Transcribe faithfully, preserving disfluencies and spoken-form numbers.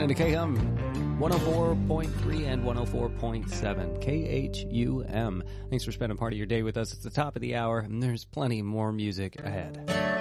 listening to K M one oh four point three and one oh four point seven K H U M. Thanks for spending part of your day with us. It's the top of the hour, and there's plenty more music ahead.